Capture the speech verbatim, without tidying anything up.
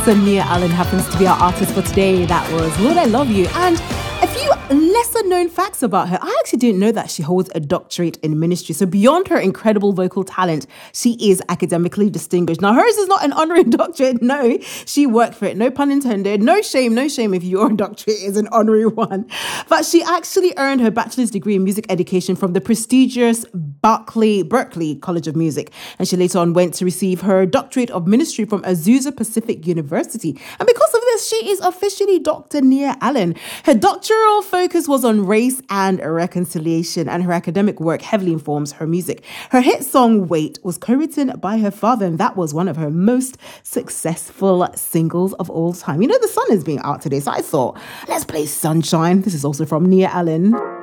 So Nia Allen happens to be our artist for today. That was Lord I Love You. And a few lesser known facts about her. I actually didn't know that she holds a doctorate in ministry. So beyond her incredible vocal talent, she is academically distinguished. Now hers is not an honorary doctorate. No, she worked for it. No pun intended. No shame, no shame if your doctorate is an honorary one. But she actually earned her bachelor's degree in music education from the prestigious Berkeley, Berkeley College of Music. And she later on went to receive her doctorate of ministry from Azusa Pacific University. And because of this, she is officially Doctor Nia Allen. Her doctoral focus was on race and reconciliation, and her academic work heavily informs her music. Her hit song Wait was co-written by her father, and that was one of her most successful singles of all time. You know, the sun is being out today, so I thought, let's play Sunshine. This is also from Nia Allen.